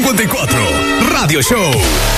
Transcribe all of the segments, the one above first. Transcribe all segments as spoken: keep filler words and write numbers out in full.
cincuenta y cuatro, Radio Show.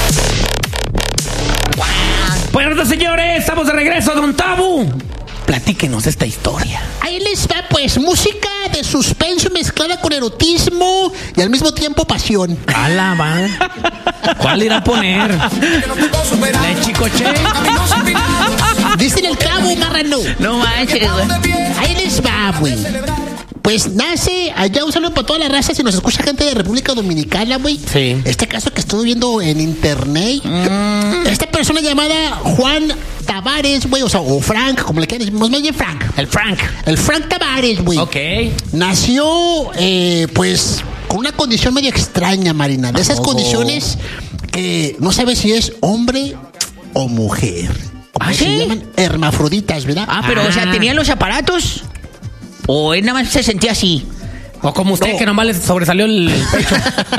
Bueno, señores, estamos de regreso, Don Tabu. Platíquenos esta historia. Ahí les va, pues, música de suspenso mezclada con erotismo y al mismo tiempo pasión. ¡Hala, va! ¿Cuál irá a poner? ¿La Chicoche? Dicen el cabo, marrano. No manches, güey. Ahí les va, güey. Pues nace allá, un saludo para toda la raza. Si nos escucha gente de República Dominicana, güey. Sí. Este caso que estuve viendo en internet. Mm. Esta persona llamada Juan Tavares, güey. O sea, o Frank, como le quieran decir. Más bien Frank. El Frank. El Frank Tavares, güey. Ok. Nació, eh, pues, con una condición medio extraña, Marina. De esas oh. condiciones que no sabes si es hombre o mujer. Como ¿Ah, se sí? llaman hermafroditas, ¿verdad? Ah, pero, Ah. o sea, ¿tenía los aparatos? ¿O él nada más se sentía así? O como usted, No. que nomás le sobresalió el pecho.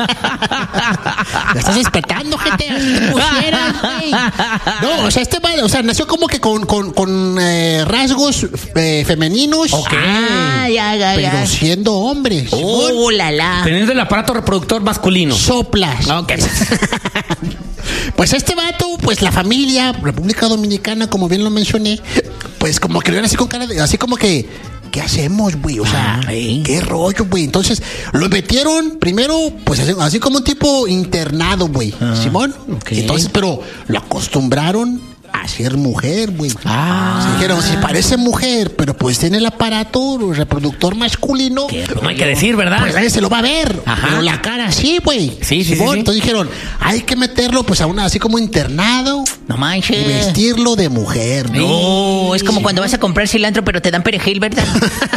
La estás despertando, gente. Así te pusieras, güey. No, o sea, este va, o sea, nació como que con, con, con eh, rasgos eh, femeninos. Ok. Ah, ya, ya, Pero ya. siendo hombres. Oh, la, la. Teniendo el aparato reproductor masculino. Soplas. Ok. Pues este vato, pues la familia, República Dominicana, como bien lo mencioné, pues como que lo ven así con cara de, así como que, ¿qué hacemos, güey? O sea, Ah, ¿eh? ¿qué rollo, güey? Entonces, lo metieron primero, pues así, así como un tipo internado, güey, Ah, Simón. ok. Entonces, pero lo acostumbraron a ser mujer, güey. Ah. Se dijeron, si parece mujer, pero pues tiene el aparato reproductor masculino. No hay que decir, ¿verdad? Pues nadie se lo va a ver. Ajá. Pero la cara sí, güey. Sí, sí, sí, Simón. sí. Entonces dijeron, hay que meterlo pues a una así como internado No y manches. vestirlo de mujer, ¿no? No, es como cuando vas a comprar cilantro, pero te dan perejil, ¿verdad?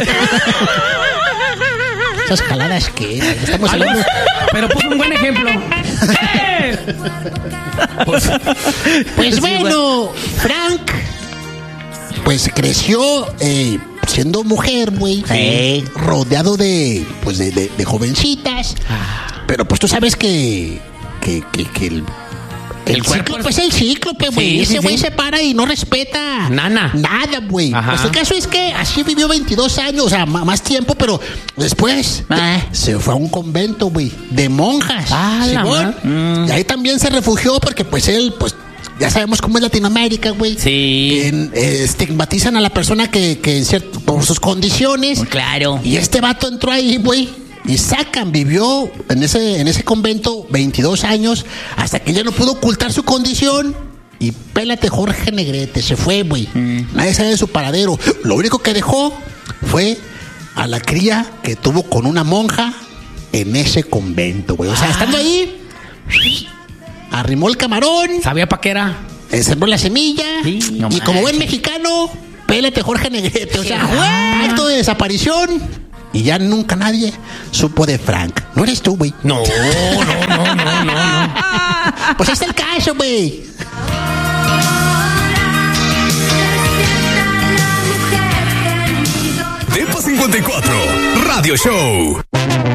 Esas jaladas que estamos Algo- hablando. Pero puso un buen ejemplo. ¡Eh! Pues, Pues sí, bueno, Frank, pues creció eh, siendo mujer, güey. Sí. Rodeado de, pues de, de, de jovencitas. Pero pues tú sabes que, que, que, que el... El, El cuerpo cíclope es- es el cíclope, güey. Sí, Ese sí, güey sí. se para y no respeta Nana. nada, güey. Ajá. Pues el caso es que así vivió veintidós años, o sea, ma- más tiempo, pero después Ah. se fue a un convento, güey, de monjas. Ah, la Simón. ma- Y ahí también se refugió porque pues él, pues, ya sabemos cómo es Latinoamérica, güey. Sí. En- eh, estigmatizan a la persona que, que cierto, por sus condiciones. Claro. Y este vato entró ahí, güey. Y sacan, vivió en ese, en ese convento veintidós años hasta que ya no pudo ocultar su condición. Y pélate Jorge Negrete, se fue, güey. Nadie sabe de su paradero. Lo único que dejó fue a la cría que tuvo con una monja en ese convento, güey. O sea, estando ahí, arrimó el camarón, ¿sabía pa' qué era? eh, sembró la semilla. Sí, no y como buen manches. mexicano, pélate Jorge Negrete. O sea, Sí. acto de desaparición. Y ya nunca nadie supo de Frank. No eres tú, güey. No, no, no, no, no, no. Pues ahí está el caso, güey. Depa cincuenta y cuatro, Radio Show.